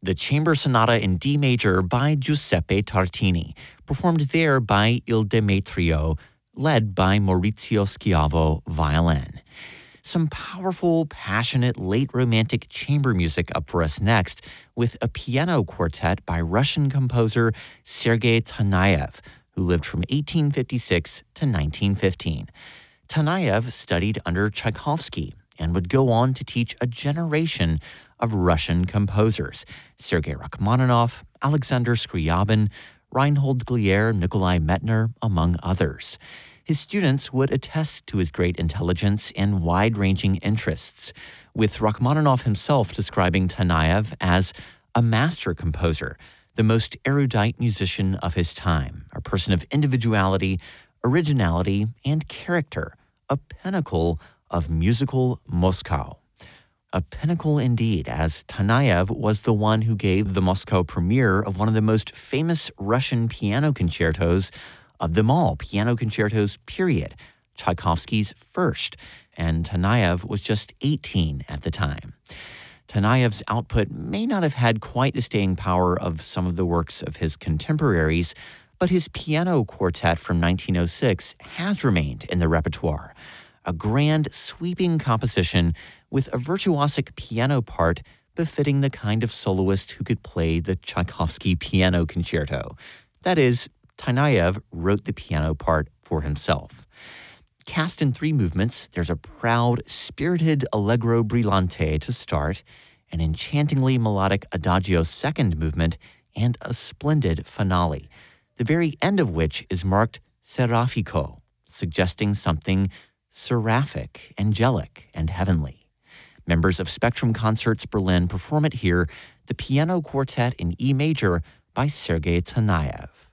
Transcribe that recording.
the Chamber Sonata in D major by Giuseppe Tartini, performed there by Il Demetrio, led by Maurizio Schiavo, violin. Some powerful, passionate, late Romantic chamber music up for us next with a piano quartet by Russian composer Sergei Taneyev, who lived from 1856 to 1915. Taneyev studied under Tchaikovsky and would go on to teach a generation of Russian composers: Sergei Rachmaninoff, Alexander Scriabin, Reinhold Glier, Nikolai Metner, among others. His students would attest to his great intelligence and wide-ranging interests, with Rachmaninoff himself describing Taneyev as a master composer, the most erudite musician of his time, a person of individuality, originality, and character, a pinnacle of musical Moscow. A pinnacle indeed, as Taneyev was the one who gave the Moscow premiere of one of the most famous Russian piano concertos of them all, piano concertos, period, Tchaikovsky's first, and Taneyev was just 18 at the time. Taneyev's output may not have had quite the staying power of some of the works of his contemporaries, but his piano quartet from 1906 has remained in the repertoire, a grand, sweeping composition with a virtuosic piano part befitting the kind of soloist who could play the Tchaikovsky piano concerto. That is, Taneyev wrote the piano part for himself. Cast in 3 movements, there's a proud, spirited allegro brillante to start, an enchantingly melodic adagio second movement, and a splendid finale, the very end of which is marked seraphico, suggesting something seraphic, angelic, and heavenly. Members of Spectrum Concerts Berlin perform it here, the piano quartet in E major by Sergei Taneyev.